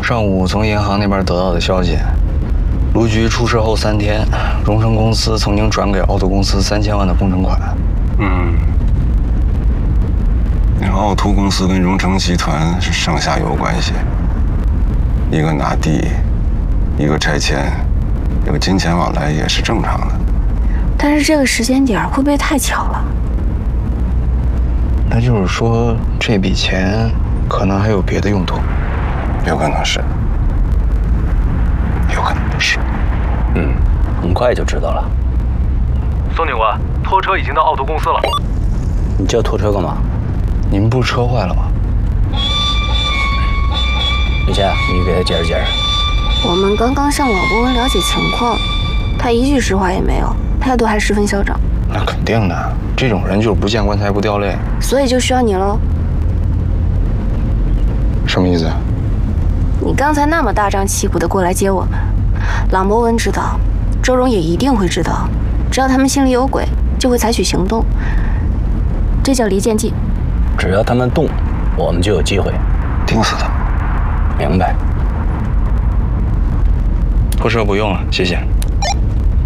上午从银行那边得到的消息，卢局出事后3天，荣成公司曾经转给奥图公司3000万的工程款。 那奥图公司跟荣成集团是上下游关系，一个拿地，一个拆迁，这个金钱往来也是正常的。 但是这个时间点会不会太巧了？ 那就是说，这笔钱可能还有别的用途。 有可能是，有可能不是。 很快就知道了。 宋警官，拖车已经到奥图公司了。 你叫拖车干嘛？ 你们不是车坏了吗？ 李倩，你给他解释解释。 我们刚刚上网问了解情况，他一句实话也没有，态度还十分嚣张。 那肯定的，这种人就是不见棺材不掉泪。 所以就需要你喽。 什么意思？ 你刚才那么大张旗鼓的过来接我们，郎博文知道，周荣也一定会知道，只要他们心里有鬼，就会采取行动。这叫离间计。 只要他们动，我们就有机会盯死他。 明白。 拖车不用了，谢谢。